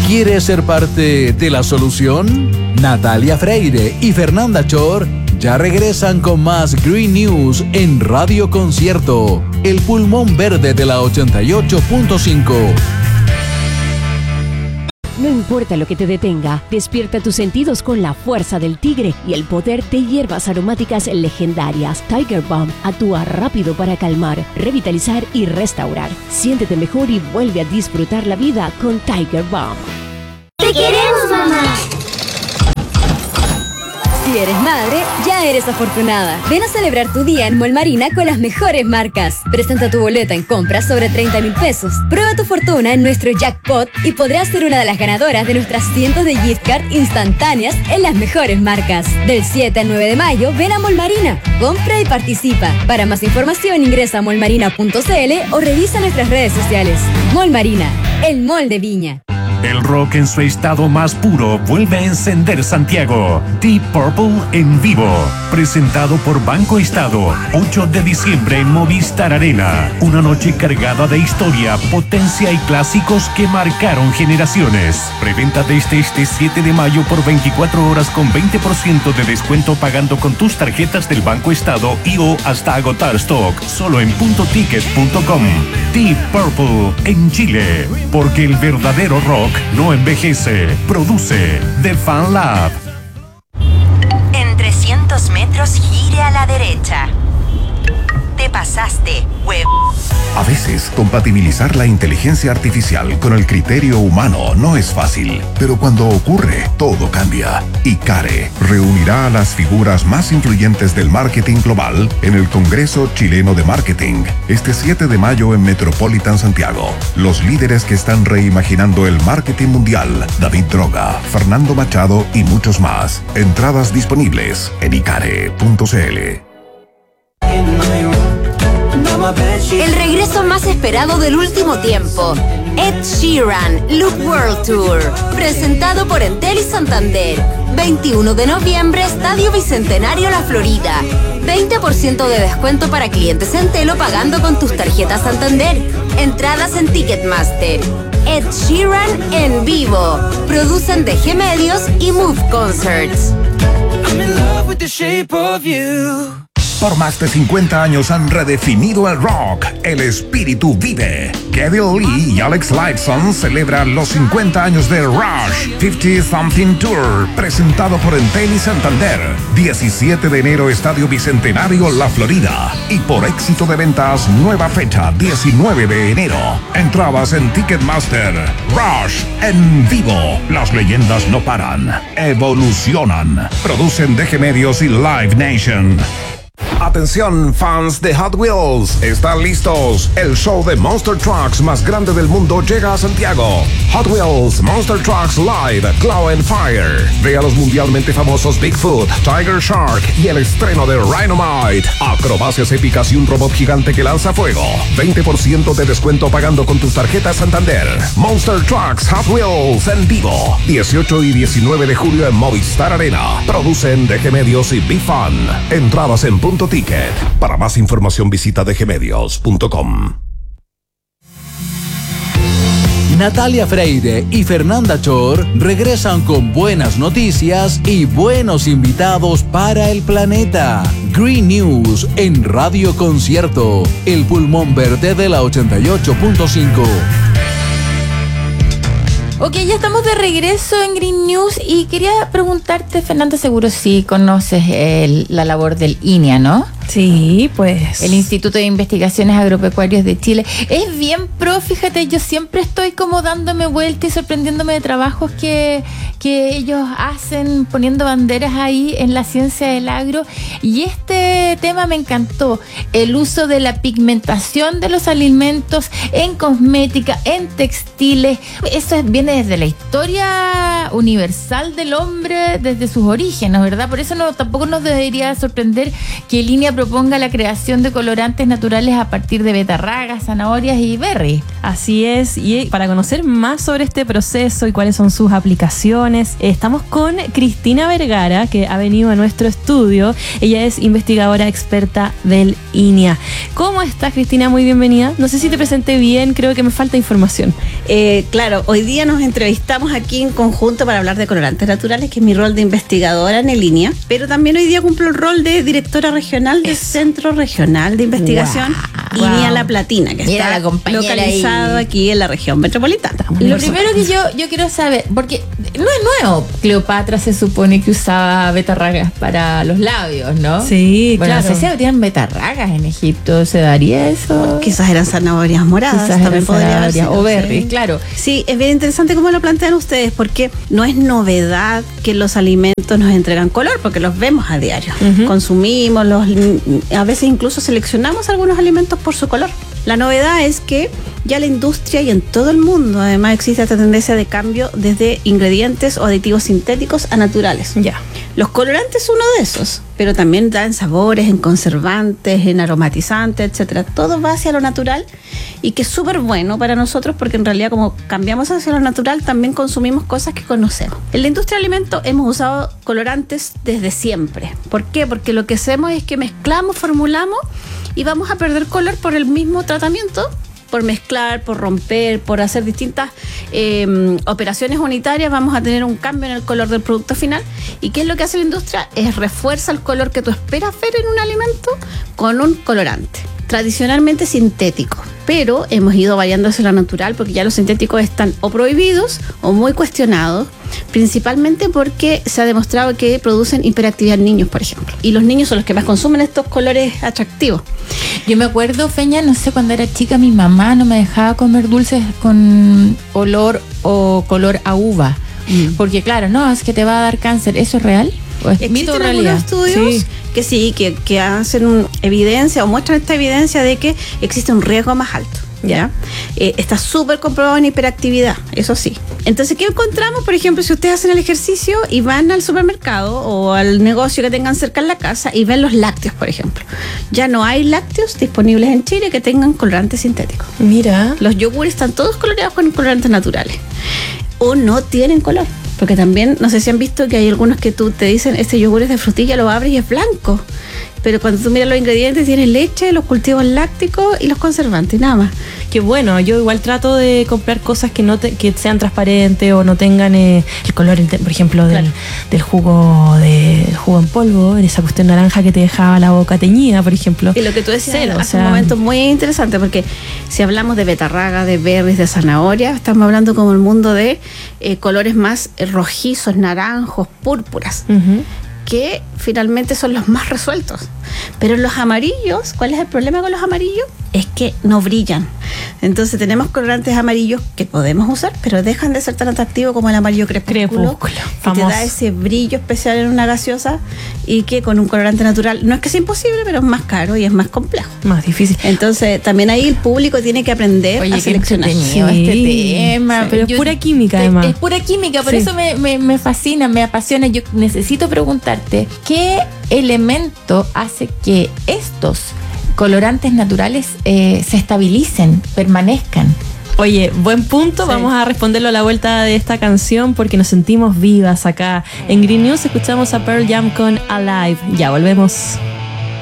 ¿Quieres ser parte de la solución? Natalia Freire y Fernanda Chor ya regresan con más Green News en Radio Concierto, el pulmón verde de la 88.5. No importa lo que te detenga, despierta tus sentidos con la fuerza del tigre y el poder de hierbas aromáticas legendarias. Tiger Balm actúa rápido para calmar, revitalizar y restaurar. Siéntete mejor y vuelve a disfrutar la vida con Tiger Balm. ¡Te queremos, mamá! Si eres madre, ya eres afortunada. Ven a celebrar tu día en Mall Marina con las mejores marcas. Presenta tu boleta en compras sobre 30,000 pesos. Prueba tu fortuna en nuestro jackpot y podrás ser una de las ganadoras de nuestras cientos de gift card instantáneas en las mejores marcas. Del 7 al 9 de mayo, ven a Mall Marina. Compra y participa. Para más información ingresa a mallmarina.cl o revisa nuestras redes sociales. Mall Marina, el mall de Viña. El rock en su estado más puro vuelve a encender Santiago. Deep Purple en vivo. Presentado por Banco Estado. 8 de diciembre en Movistar Arena. Una noche cargada de historia, potencia y clásicos que marcaron generaciones. Preventa desde este 7 de mayo por 24 horas con 20% de descuento pagando con tus tarjetas del Banco Estado y o hasta agotar stock. Solo en puntoticket.com. Deep Purple en Chile. Porque el verdadero rock no envejece, produce The Fan Lab. En 300 metros gire a la derecha. Te pasaste, huevo. A veces, compatibilizar la inteligencia artificial con el criterio humano no es fácil, pero cuando ocurre, todo cambia. ICARE reunirá a las figuras más influyentes del marketing global en el Congreso Chileno de Marketing, este 7 de mayo en Metropolitan Santiago. Los líderes que están reimaginando el marketing mundial, David Droga, Fernando Machado y muchos más. Entradas disponibles en icare.cl. El regreso más esperado del último tiempo. Ed Sheeran Look World Tour, presentado por Entel y Santander. 21 de noviembre, Estadio Bicentenario La Florida. 20% de descuento para clientes Entel o pagando con tus tarjetas Santander. Entradas en Ticketmaster. Ed Sheeran en vivo. Producen DG Medios y Move Concerts. I'm in love with the shape of you. Por más de 50 años han redefinido el rock. El espíritu vive. Kevin Lee y Alex Lifeson celebran los 50 años de Rush 50 Something Tour, presentado por Entel y Santander. 17 de enero, Estadio Bicentenario, La Florida. Y por éxito de ventas, nueva fecha, 19 de enero. Entradas en Ticketmaster. Rush en vivo. Las leyendas no paran. Evolucionan. Producen DG Medios y Live Nation. Atención, fans de Hot Wheels, ¿están listos? El show de Monster Trucks más grande del mundo llega a Santiago. Hot Wheels Monster Trucks Live Claw and Fire. Ve a los mundialmente famosos Bigfoot, Tiger Shark y el estreno de Rhinomite. Acrobacias épicas y un robot gigante que lanza fuego. 20% de descuento pagando con tus tarjetas Santander. Monster Trucks Hot Wheels en vivo. 18 y 19 de julio en Movistar Arena. Producen DG Medios y Be Fun. Entradas en Punto Ticket. Para más información visita dgmedios.com. Natalia Freire y Fernanda Chor regresan con buenas noticias y buenos invitados para el planeta. Green News en Radio Concierto, el pulmón verde de la 88.5. Ok, ya estamos de regreso en Green News y quería preguntarte, Fernanda, seguro si conoces la labor del INEA, ¿no? Sí, pues. El Instituto de Investigaciones Agropecuarias de Chile. Es bien pro, fíjate, yo siempre estoy como dándome vuelta y sorprendiéndome de trabajos que ellos hacen, poniendo banderas ahí en la ciencia del agro. Y este tema me encantó. El uso de la pigmentación de los alimentos en cosmética, en textiles. Eso viene desde la historia universal del hombre, desde sus orígenes, ¿verdad? Por eso tampoco nos debería sorprender que Línea proponga la creación de colorantes naturales a partir de betarragas, zanahorias y berry. Así es, y para conocer más sobre este proceso y cuáles son sus aplicaciones, estamos con Cristina Vergara, que ha venido a nuestro estudio. Ella es investigadora experta del INEA. ¿Cómo estás, Cristina? Muy bienvenida. No sé si te presenté bien, creo que me falta información. Claro, hoy día nos entrevistamos aquí en conjunto para hablar de colorantes naturales, que es mi rol de investigadora en línea, pero también hoy día cumplo el rol de directora regional del Centro Regional de Investigación INIA La Platina, que está localizado aquí en la región metropolitana. Lo primero que yo quiero saber, porque no es nuevo, Cleopatra se supone que usaba betarragas para los labios, ¿no? Sí, bueno, claro. No sé si habrían betarragas en Egipto, ¿se daría eso? Bueno, quizás eran zanahorias moradas, quizás también podría haber sido. O berries, claro. Sí, es bien interesante cómo lo plantean ustedes, porque no es novedad que los alimentos nos entregan color, porque los vemos a diario. Consumimos, a veces incluso seleccionamos algunos alimentos por su color. La novedad es que ya la industria y en todo el mundo además existe esta tendencia de cambio desde ingredientes o aditivos sintéticos a naturales. Ya. Los colorantes son uno de esos, pero también da en sabores, en conservantes, en aromatizantes, etcétera. Todo va hacia lo natural y que es súper bueno para nosotros, porque en realidad como cambiamos hacia lo natural también consumimos cosas que conocemos. En la industria de alimentos hemos usado colorantes desde siempre. ¿Por qué? Porque lo que hacemos es que mezclamos, formulamos y vamos a perder color por el mismo tratamiento, por mezclar, por romper, por hacer distintas operaciones unitarias. Vamos a tener un cambio en el color del producto final. ¿Y qué es lo que hace la industria? Es refuerza el color que tú esperas ver en un alimento con un colorante, tradicionalmente sintético, pero hemos ido variando hacia lo natural, porque ya los sintéticos están o prohibidos o muy cuestionados, principalmente porque se ha demostrado que producen hiperactividad en niños, por ejemplo, y los niños son los que más consumen estos colores atractivos. Yo me acuerdo, Feña, no sé, cuando era chica mi mamá no me dejaba comer dulces con olor o color a uva, porque claro, no, es que te va a dar cáncer. ¿Eso es real? ¿O es mito o realidad? Existen algunos estudios que hacen evidencia o muestran esta evidencia de que existe un riesgo más alto. ¿Ya? Está súper comprobado en hiperactividad, eso sí. Entonces, ¿qué encontramos? Por ejemplo, si ustedes hacen el ejercicio y van al supermercado o al negocio que tengan cerca en la casa y ven los lácteos, por ejemplo, ya no hay lácteos disponibles en Chile que tengan colorantes sintéticos. Mira. Los yogures están todos coloreados con colorantes naturales o no tienen color. Porque también, no sé si han visto que hay algunos que tú te dicen, este yogur es de frutilla, lo abres y es blanco. Pero cuando tú miras los ingredientes, tienes leche, los cultivos lácticos y los conservantes, nada más. Que bueno, yo igual trato de comprar cosas que sean transparentes o no tengan el color, por ejemplo, del jugo en polvo, esa cuestión naranja que te dejaba la boca teñida, por ejemplo. Y lo que tú decías hace un momento muy interesante, porque si hablamos de betarraga, de berries, de zanahoria, estamos hablando como el mundo de colores más rojizos, naranjos, púrpuras. Que finalmente son los más resueltos. Pero los amarillos, ¿cuál es el problema con los amarillos? Es que no brillan. Entonces tenemos colorantes amarillos que podemos usar, pero dejan de ser tan atractivos como el amarillo crepúsculo, que te da ese brillo especial en una gaseosa, y que con un colorante natural no es que sea imposible, pero es más caro y es más complejo, más difícil. Entonces también ahí el público tiene que aprender a seleccionar. Este tema, pero es pura química, además. Es pura química, por eso me fascina, me apasiona. Yo necesito preguntarte, ¿qué elemento hace que estos colorantes naturales se estabilicen, permanezcan? Oye, buen punto. Sí. Vamos a responderlo a la vuelta de esta canción, porque nos sentimos vivas acá en Green News. Escuchamos a Pearl Jam con Alive. Ya volvemos.